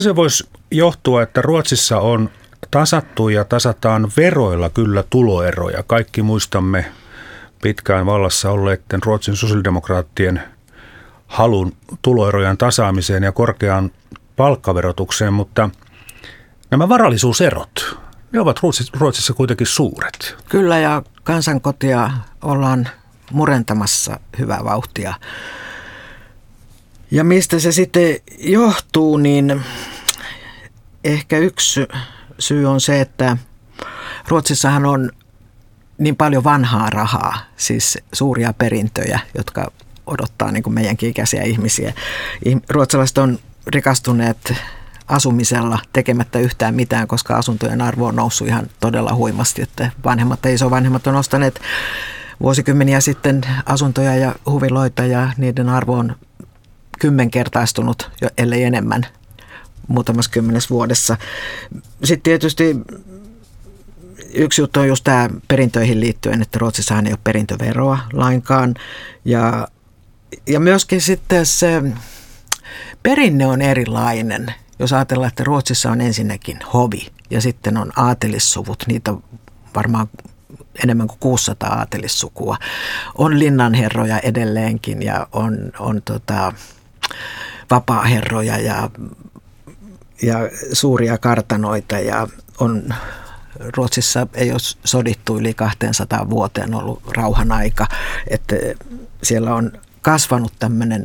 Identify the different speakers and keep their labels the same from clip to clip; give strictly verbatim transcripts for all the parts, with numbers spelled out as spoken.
Speaker 1: Se voisi johtua, että Ruotsissa on tasattu ja tasataan veroilla kyllä tuloeroja. Kaikki muistamme pitkään vallassa olleiden Ruotsin sosiaalidemokraattien halun tuloerojen tasaamiseen ja korkeaan palkkaverotukseen, mutta nämä varallisuuserot, ne ovat Ruotsissa kuitenkin suuret.
Speaker 2: Kyllä, ja kansankotia ollaan murentamassa hyvää vauhtia. Ja mistä se sitten johtuu, niin ehkä yksi syy on se, että Ruotsissahan on niin paljon vanhaa rahaa, siis suuria perintöjä, jotka odottaa niin kuin meidänkin ikäisiä ihmisiä. Ruotsalaiset on rikastuneet asumisella tekemättä yhtään mitään, koska asuntojen arvo on noussut ihan todella huimasti, että vanhemmat ja isovanhemmat on ostaneet vuosikymmeniä sitten asuntoja ja huviloita ja niiden arvo on kymmenkertaistunut, ellei enemmän, muutamassa kymmenes vuodessa. Sitten tietysti yksi juttu on just tämä perintöihin liittyen, että Ruotsissahan ei ole perintöveroa lainkaan. Ja, ja myöskin sitten se perinne on erilainen. Jos ajatellaan, että Ruotsissa on ensinnäkin hovi ja sitten on aatelissuvut, niitä on varmaan enemmän kuin kuusisataa aatelissukua. On linnanherroja edelleenkin ja on, on tota, vapaaherroja ja, ja suuria kartanoita ja on Ruotsissa ei ole sodittu yli kaksisataa vuoteen, on ollut rauhan aika, että siellä on kasvanut tämmöinen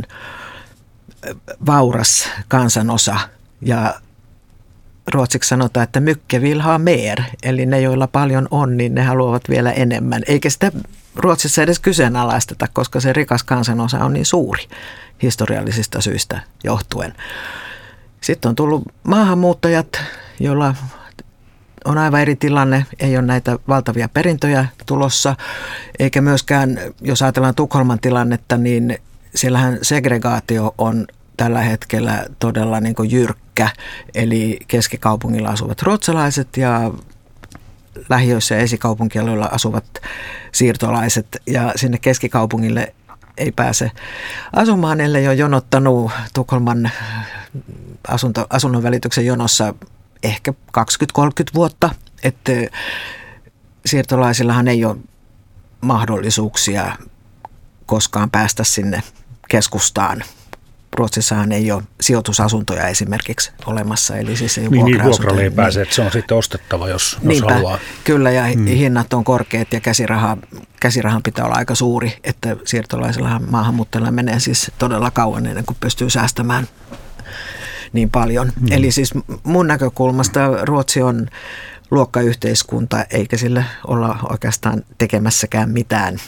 Speaker 2: vauras kansanosa ja ruotsiksi sanotaan, että mycket vill ha mer, eli ne, joilla paljon on, niin ne haluavat vielä enemmän. Eikä sitä Ruotsissa edes kyseenalaisteta, koska se rikas kansanosa on niin suuri historiallisista syistä johtuen. Sitten on tullut maahanmuuttajat, joilla on aivan eri tilanne, ei ole näitä valtavia perintöjä tulossa, eikä myöskään, jos ajatellaan Tukholman tilannetta, niin siellähän segregaatio on tällä hetkellä todella niin kuin jyrkkä, eli keskikaupungilla asuvat ruotsalaiset ja lähiöissä ja esikaupunkialueilla asuvat siirtolaiset, ja sinne keskikaupungille ei pääse asumaan, ellei ole jonottanut Tukholman asunto, asunnon välityksen jonossa ehkä kaksikymmentä kolmekymmentä vuotta, että siirtolaisillahan ei ole mahdollisuuksia koskaan päästä sinne keskustaan. Ruotsissahan ei ole sijoitusasuntoja esimerkiksi olemassa, eli siis ei
Speaker 1: niin,
Speaker 2: vuokra-asuntoja.
Speaker 1: Niin, vuokralle ei pääse, että se on sitten ostettava, jos, jos haluaa.
Speaker 2: Kyllä, ja hmm. hinnat on korkeat ja käsiraha, käsirahan pitää olla aika suuri, että siirtolaisillahan maahanmuuttajilla menee siis todella kauan ennen kuin pystyy säästämään niin paljon. Hmm. Eli siis mun näkökulmasta Ruotsi on luokkayhteiskunta, eikä sillä olla oikeastaan tekemässäkään mitään.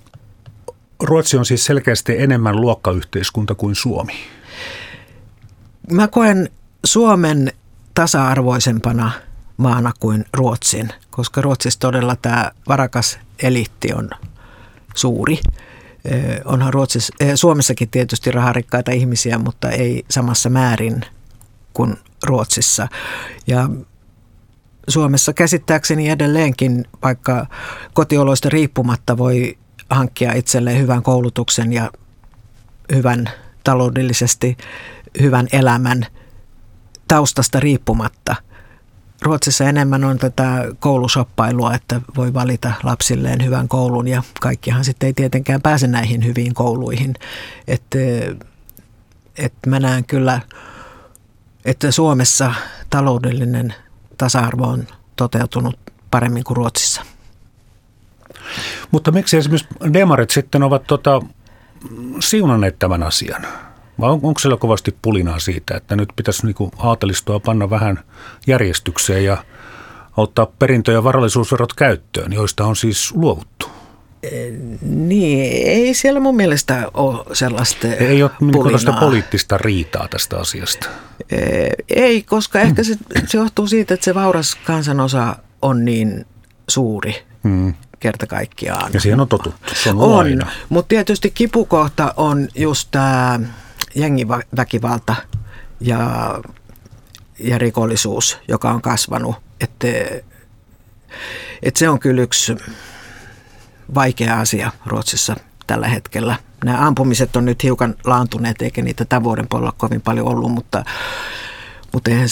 Speaker 1: Ruotsi on siis selkeästi enemmän luokkayhteiskunta kuin Suomi.
Speaker 2: Mä koen Suomen tasa-arvoisempana maana kuin Ruotsin, koska Ruotsissa todella tämä varakas eliitti on suuri. Onhan Ruotsissa, Suomessakin tietysti raharikkaita ihmisiä, mutta ei samassa määrin kuin Ruotsissa. Ja Suomessa käsittääkseni edelleenkin, vaikka kotioloista riippumatta voi hankkia itselleen hyvän koulutuksen ja hyvän taloudellisesti hyvän elämän taustasta riippumatta. Ruotsissa enemmän on tätä koulusoppailua, että voi valita lapsilleen hyvän koulun ja kaikkihan sitten ei tietenkään pääse näihin hyviin kouluihin. Että et mä näen kyllä, että Suomessa taloudellinen tasa-arvo on toteutunut paremmin kuin Ruotsissa.
Speaker 1: Mutta miksi esimerkiksi demarit sitten ovat tota, siunanneet tämän asian? Vai on, onko siellä kovasti pulinaa siitä, että nyt pitäisi niinku aatelistoa panna vähän järjestykseen ja ottaa perintö- ja varallisuusverot käyttöön, joista on siis luovuttu?
Speaker 2: Niin, ei siellä mun mielestä ole sellaista
Speaker 1: Ei ole
Speaker 2: pulinaa.
Speaker 1: poliittista riitaa tästä asiasta.
Speaker 2: Ei, koska ehkä se, se johtuu siitä, että se vauras kansanosa on niin suuri. Hmm. Kerta kaikkiaan.
Speaker 1: Ja siihen on totuttu, se on,
Speaker 2: on
Speaker 1: aina.
Speaker 2: Mutta tietysti kipukohta on just tämä jengiväkivalta ja, ja rikollisuus, joka on kasvanut. Että et se on kyllä yksi vaikea asia Ruotsissa tällä hetkellä. Nämä ampumiset on nyt hiukan laantuneet, eikä niitä tämän vuoden puolella kovin paljon ollut, mutta, mutta eihän